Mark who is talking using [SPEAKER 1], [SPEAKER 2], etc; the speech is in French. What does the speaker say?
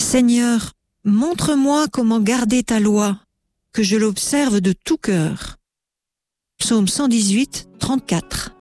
[SPEAKER 1] Seigneur, montre-moi comment garder ta loi, que je l'observe de tout cœur. Psaume 118, 34.